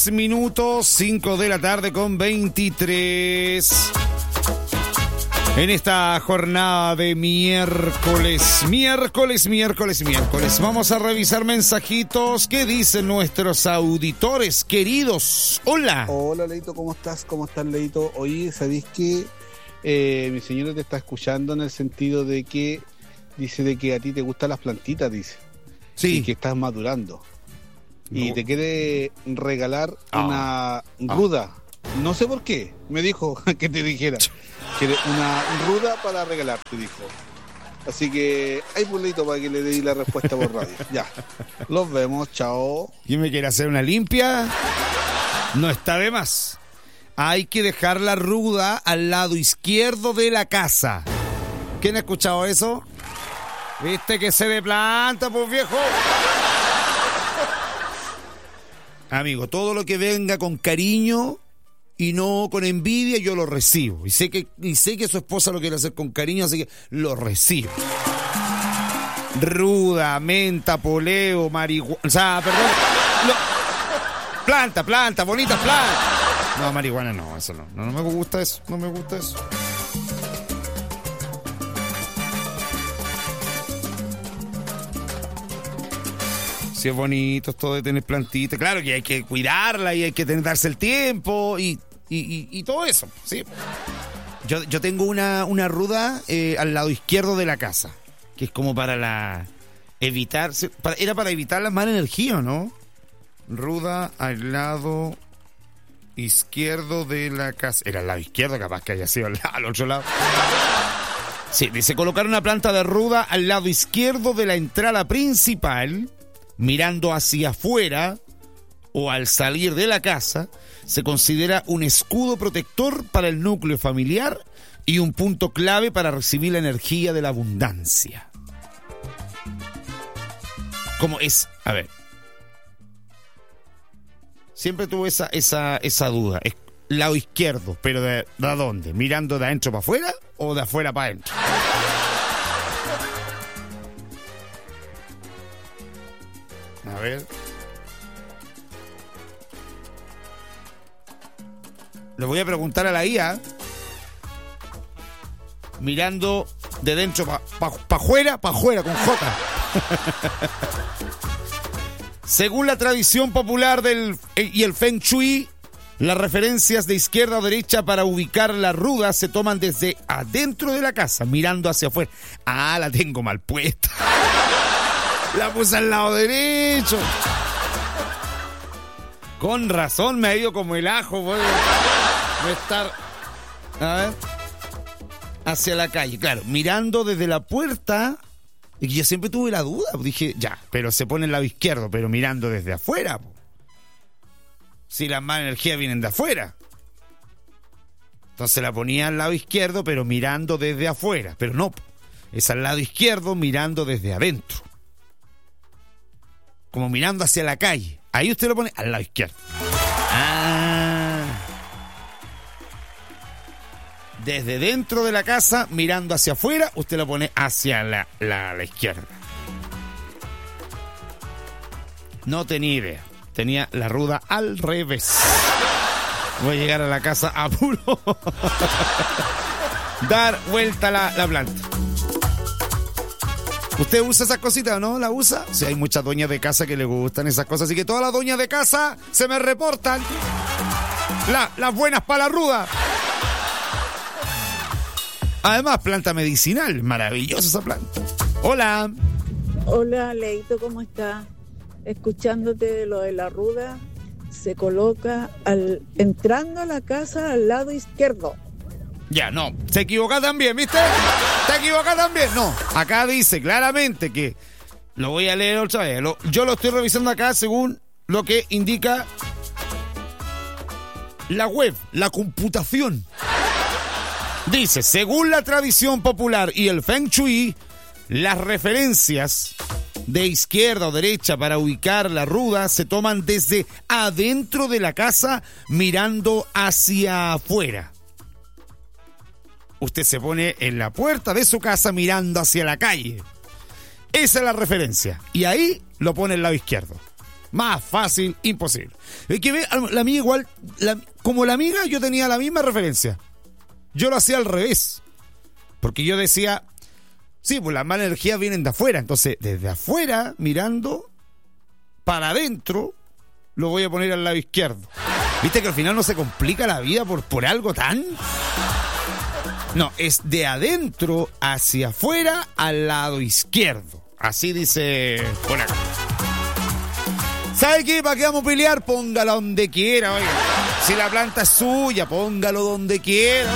minutos, 5 de la tarde con 23. En esta jornada de miércoles, vamos a revisar mensajitos que dicen nuestros auditores queridos. Hola. Hola, Leito, ¿cómo estás? ¿Cómo estás, Leito? Oye, ¿sabéis que mi señora te está escuchando en el sentido de que dice de que a ti te gustan las plantitas, dice? Sí. Y que estás madurando. Y te quiere regalar una ruda. No sé por qué. Me dijo que te dijera. Quiere una ruda para regalarte, dijo. Así que hay pulito para que le dé la respuesta por radio. Ya. Los vemos. Chao. ¿Quién me quiere hacer una limpia? No está de más. Hay que dejar la ruda al lado izquierdo de la casa. ¿Quién ha escuchado eso? ¿Viste que se de planta, pues, viejo? Amigo, todo lo que venga con cariño y no con envidia, yo lo recibo. Y sé que su esposa lo quiere hacer con cariño, así que lo recibo. Ruda, menta, poleo, marihuana... O sea, perdón... Planta, bonitas plantas. No, marihuana no, eso no. No me gusta eso, no me gusta eso. Si es bonito esto de tener plantitas, claro que hay que cuidarla y hay que darse el tiempo y todo eso, ¿sí? Yo tengo una ruda al lado izquierdo de la casa, que es como para evitar las malas energías, ¿no? Ruda al lado izquierdo de la casa. Era al lado izquierdo, capaz que haya sido al otro lado. Sí, dice colocar una planta de ruda al lado izquierdo de la entrada principal, mirando hacia afuera o al salir de la casa, se considera un escudo protector para el núcleo familiar y un punto clave para recibir la energía de la abundancia. ¿Cómo es? A ver. Siempre tuve esa duda. Es lado izquierdo, pero ¿de dónde? ¿Mirando de adentro para afuera o de afuera para adentro? A ver. Le voy a preguntar a la IA. Mirando de dentro para afuera, con J. Según la tradición popular y el Feng Shui, las referencias de izquierda o derecha para ubicar la ruda se toman desde adentro de la casa, mirando hacia afuera. Ah, la tengo mal puesta. La puse al lado derecho. Con razón me ha ido como el ajo. Voy a estar... A ver. Hacia la calle. Claro, mirando desde la puerta. Y yo siempre tuve la duda. Dije, ya, pero se pone al lado izquierdo, pero mirando desde afuera. Si las malas energías vienen de afuera. Entonces la ponía al lado izquierdo, pero mirando desde afuera. Pero no, es al lado izquierdo mirando desde adentro. Como mirando hacia la calle. Ahí usted lo pone al lado izquierdo. Desde dentro de la casa, mirando hacia afuera, usted lo pone hacia la izquierda. No tenía idea. Tenía la ruda al revés. Voy a llegar a la casa a puro dar vuelta la planta. ¿Usted usa esas cositas o no? ¿La usa? Sí, hay muchas dueñas de casa que le gustan esas cosas. Así que todas las dueñas de casa se me reportan. Las buenas para la ruda. Además, planta medicinal. Maravillosa esa planta. Hola. Hola, Leito, ¿cómo estás? Escuchándote de lo de la ruda, se coloca entrando a la casa al lado izquierdo. Ya, no. Se equivoca también, ¿viste? Se equivoca también. No, acá dice claramente que... Lo voy a leer otra vez. Yo lo estoy revisando acá según lo que indica la web, la computación. Dice, según la tradición popular y el Feng Shui, las referencias de izquierda o derecha para ubicar la ruda se toman desde adentro de la casa mirando hacia afuera. Usted se pone en la puerta de su casa mirando hacia la calle. Esa es la referencia. Y ahí lo pone al lado izquierdo. Más fácil, imposible. Es que ve, la amiga igual, como la amiga yo tenía la misma referencia. Yo lo hacía al revés. Porque yo decía, sí, pues las malas energías vienen de afuera. Entonces, desde afuera, mirando para adentro, lo voy a poner al lado izquierdo. ¿Viste que al final no se complica la vida por algo tan? No, es de adentro hacia afuera al lado izquierdo. Así dice por acá. ¿Sabe qué? ¿Para qué vamos a pelear? Póngala donde quiera, oiga. Si la planta es suya, póngalo donde quiera.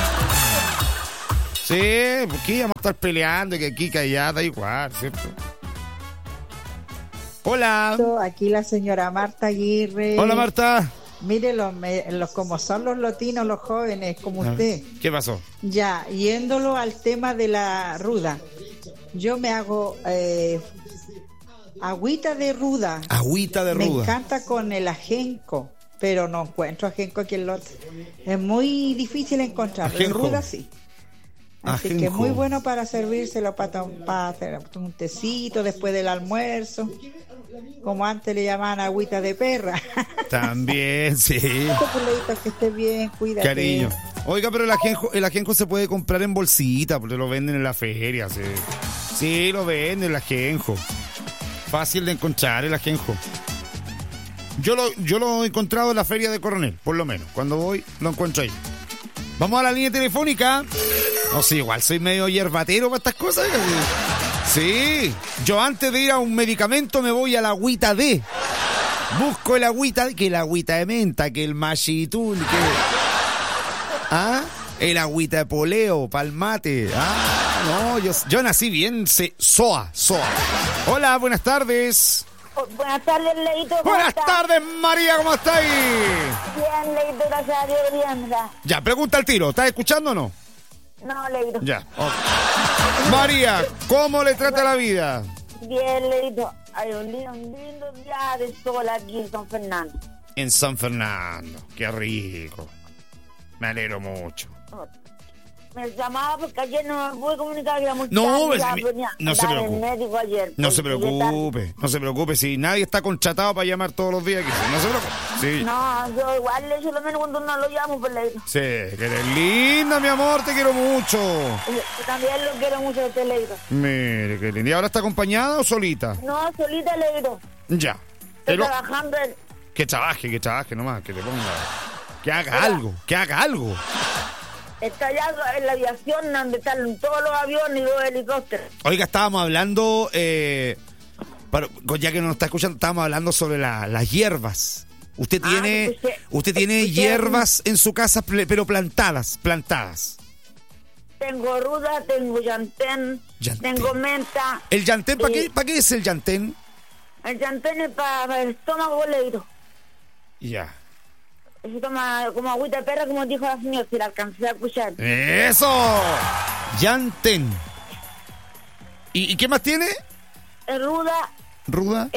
Sí, ¿por qué vamos a estar peleando? Que aquí, que allá, da igual, ¿cierto? Hola. Aquí la señora Marta Aguirre. Hola, Marta. Mire los como son los lotinos, los jóvenes, como usted. ¿Qué pasó? Ya, yéndolo al tema de la ruda. Yo me hago agüita de ruda. Agüita de ruda. Me encanta con el ajenco, pero no encuentro ajenco aquí en lote. Es muy difícil encontrarlo. En ruda sí. Así ajenjo. que es muy bueno para servírselo para hacer un tecito después del almuerzo. Como antes le llamaban agüita de perra. También, sí. Que esté bien, cuídate. Cariño. Oiga, pero el ajenjo se puede comprar en bolsita, porque lo venden en la feria. Sí, sí, lo venden el ajenjo. Fácil de encontrar el ajenjo. Yo lo he encontrado en la feria de Coronel, por lo menos. Cuando voy, lo encuentro ahí. Vamos a la línea telefónica. No sé, igual soy medio hierbatero para estas cosas. Sí, yo antes de ir a un medicamento me voy a la agüita D. Busco el agüita, que la agüita de menta, que el machitul, el agüita de poleo, palmate. No, yo nací bien, soa. Hola, buenas tardes. Buenas tardes, Leito. Buenas tardes, María, ¿cómo estáis? Bien, Leito, gracias a Dios, bien. Ya, pregunta al tiro, ¿estás escuchando o no? No, Leito. Ya, okay. María, ¿cómo le trata la vida? Bien, Leito. Hay un lindo día de sol aquí en San Fernando. En San Fernando, qué rico. Me alegro mucho. Me llamaba porque ayer no me pude comunicar. No se preocupe. Ayer, no se preocupe. Si nadie está contratado para llamar todos los días aquí. No se preocupe. Sí. No, yo igual le echo lo menos cuando no lo llamo, por Leito. Sí, que eres linda, mi amor, te quiero mucho. Yo también lo quiero mucho, Leito. Mire, qué linda. ¿Y ahora está acompañada o solita? No, solita, Leito. Ya. Estoy trabajando. Que trabaje nomás, que le ponga. Que haga algo. Está allá en la aviación donde están todos los aviones y los helicópteros. Oiga, estábamos hablando, ya que no nos está escuchando, estábamos hablando sobre las hierbas. Usted tiene hierbas en su casa, pero plantadas. Tengo ruda, tengo llantén, tengo menta. ¿El llantén para qué es el llantén? El llantén es para el estómago, Leito. Ya. Se toma como agüita de perra, como dijo la señora, si la alcancé a escuchar. ¡Eso! Llantén. ¿Y qué más tiene? Ruda. ¿Ruda?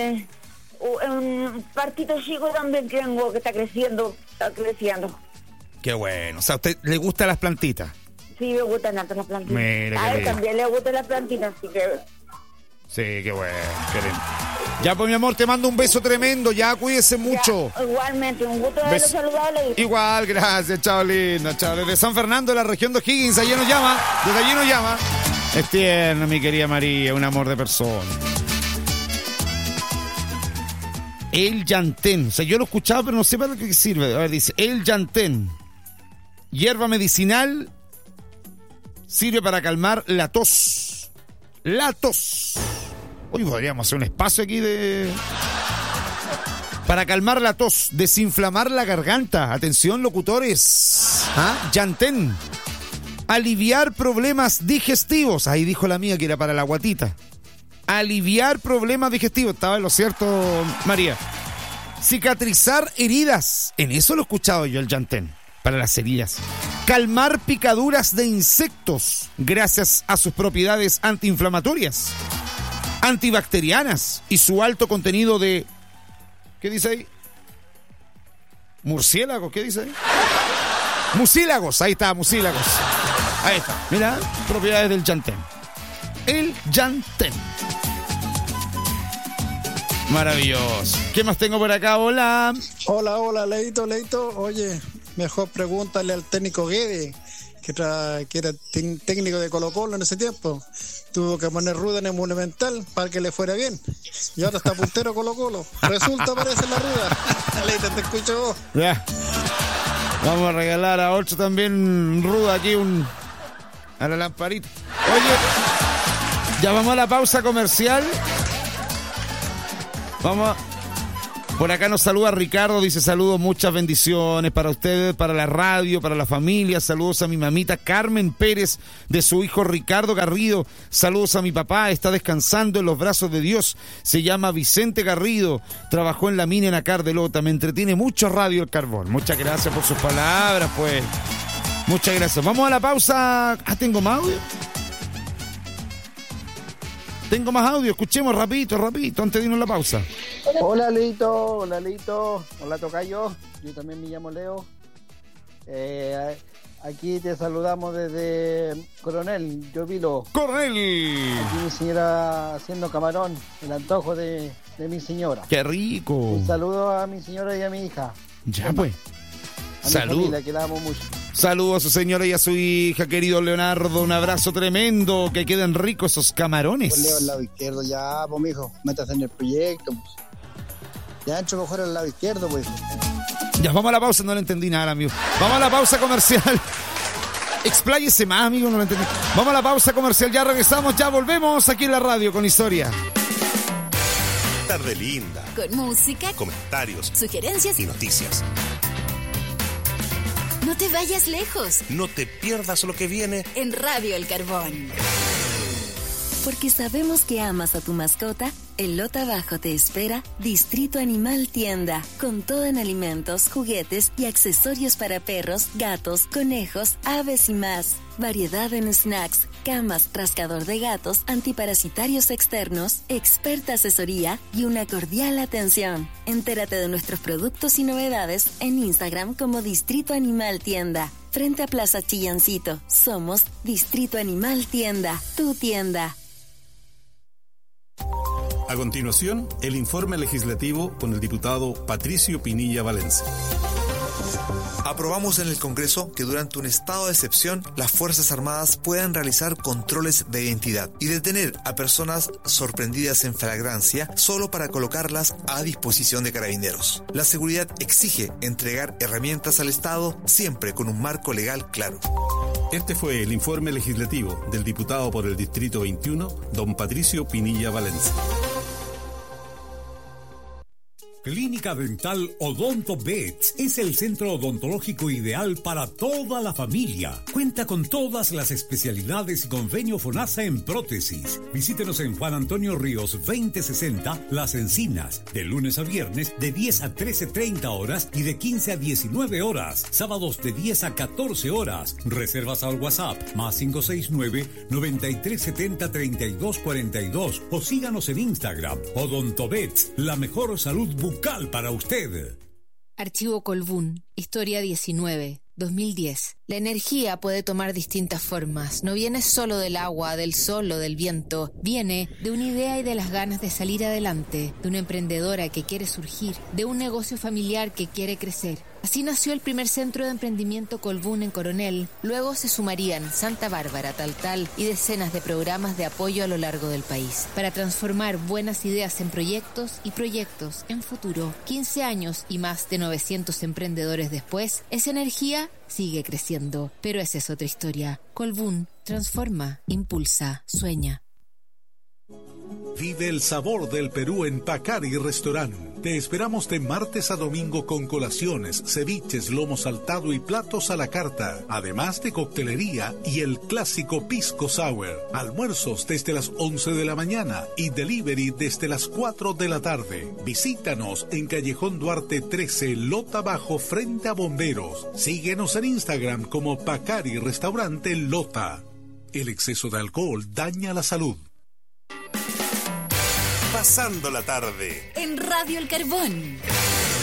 Un partito chico también tengo que está creciendo. Qué bueno. O sea, ¿a usted le gustan las plantitas? Sí, me gustan las plantitas. Mire, a él también le gustan las plantitas, así que... Sí, qué bueno, qué lindo. Ya, pues, mi amor, te mando un beso tremendo. Ya, cuídese mucho. Ya, igualmente, un gusto de saludarle. Igual, gracias, chao, linda. Chao, desde San Fernando, de la región de O'Higgins, desde allí nos llama. Es tierna, mi querida María, un amor de persona. El llantén. O sea, yo lo he escuchado, pero no sé para qué sirve. A ver, dice, el llantén. Hierba medicinal. Sirve para calmar la tos. Hoy podríamos hacer un espacio aquí para calmar la tos, desinflamar la garganta. Atención, locutores. Llantén. Aliviar problemas digestivos. Ahí dijo la mía que era para la guatita. Aliviar problemas digestivos. Estaba en lo cierto, María. Cicatrizar heridas. En eso lo he escuchado yo, el llantén. Para las heridas. Calmar picaduras de insectos. Gracias a sus propiedades antiinflamatorias, antibacterianas y su alto contenido de... ¿Qué dice ahí? ¿Murciélagos? ¿Qué dice ahí? Mucílagos. Ahí está, mucílagos. Ahí está. Mira, propiedades del llantén. El llantén. Maravilloso. ¿Qué más tengo por acá? Hola. Hola, Leito. Oye, mejor pregúntale al técnico Guede, que era técnico de Colo-Colo en ese tiempo. Tuvo que poner Ruda en el Monumental para que le fuera bien. Y ahora está puntero Colo-Colo. Resulta, aparece la Ruda. Leito, te escucho vos. Ya. Vamos a regalar a 8 también Ruda aquí a la lamparita. Oye, ya vamos a la pausa comercial. Por acá nos saluda Ricardo, dice saludos, muchas bendiciones para ustedes, para la radio, para la familia. Saludos a mi mamita Carmen Pérez, de su hijo Ricardo Garrido. Saludos a mi papá, está descansando en los brazos de Dios. Se llama Vicente Garrido, trabajó en la mina en Acar de Lota. Me entretiene mucho Radio El Carbón. Muchas gracias por sus palabras, pues. Muchas gracias. Vamos a la pausa. ¿Tengo más audio? Tengo más audio, escuchemos rapidito, antes de irnos a la pausa. Hola Leito, hola Tocayo, yo también me llamo Leo. Aquí te saludamos desde Coronel, Llovilo. ¡Coronel! Aquí mi señora haciendo camarón, el antojo de mi señora. ¡Qué rico! Un saludo a mi señora y a mi hija. Ya pues. A mi familia, que la amo mucho. Saludos a su señora y a su hija, querido Leonardo. Un abrazo tremendo. Que queden ricos esos camarones. Pues Leo, al lado izquierdo, ya, pues, mijo. Métase en el proyecto, pues. Ya hecho mejor al lado izquierdo, pues. Ya, vamos a la pausa. No le entendí nada, amigo. Vamos a la pausa comercial. Expláyese más, amigo. No lo entendí. Vamos a la pausa comercial. Ya regresamos. Ya volvemos aquí en la radio con historia. Tarde linda. Con música, comentarios, sugerencias y noticias. No te vayas lejos. No te pierdas lo que viene en Radio El Carbón. Porque sabemos que amas a tu mascota, en Lota Bajo te espera Distrito Animal Tienda, con todo en alimentos, juguetes y accesorios para perros, gatos, conejos, aves y más. Variedad en snacks, camas, rascador de gatos, antiparasitarios externos, experta asesoría y una cordial atención. Entérate de nuestros productos y novedades en Instagram como Distrito Animal Tienda. Frente a Plaza Chillancito, somos Distrito Animal Tienda, tu tienda. A continuación, el informe legislativo con el diputado Patricio Pinilla Valencia. Aprobamos en el Congreso que durante un estado de excepción las Fuerzas Armadas puedan realizar controles de identidad y detener a personas sorprendidas en flagrancia solo para colocarlas a disposición de carabineros. La seguridad exige entregar herramientas al Estado siempre con un marco legal claro. Este fue el informe legislativo del diputado por el Distrito 21, don Patricio Pinilla Valencia. Clínica Dental Odonto Vet es el centro odontológico ideal para toda la familia. Cuenta con todas las especialidades y convenio FONASA en prótesis. Visítenos en Juan Antonio Ríos 2060 Las Encinas, de lunes a viernes de 10 a 13:30 horas y de 15 a 19 horas. Sábados de 10 a 14 horas. Reservas al WhatsApp más 569-9370-3242 o síganos en Instagram. Odonto Vet, la mejor salud bucal para usted. Archivo Colbún, Historia 19, 2010. La energía puede tomar distintas formas. No viene solo del agua, del sol o del viento. Viene de una idea y de las ganas de salir adelante, de una emprendedora que quiere surgir, de un negocio familiar que quiere crecer. Así nació el primer centro de emprendimiento Colbún en Coronel. Luego se sumarían Santa Bárbara, Taltal y decenas de programas de apoyo a lo largo del país para transformar buenas ideas en proyectos y proyectos en futuro. 15 años y más de 900 emprendedores después, esa energía sigue creciendo. Pero esa es otra historia. Colbún transforma, impulsa, sueña. Vive el sabor del Perú en Pacari Restaurant. Te esperamos de martes a domingo con colaciones, ceviches, lomo saltado y platos a la carta, además de coctelería y el clásico pisco sour. Almuerzos desde las 11 de la mañana y delivery desde las 4 de la tarde. Visítanos en Callejón Duarte 13, Lota Bajo, frente a Bomberos. Síguenos en Instagram como Pacari Restaurante Lota. El exceso de alcohol daña la salud. Pasando la tarde en Radio El Carbón.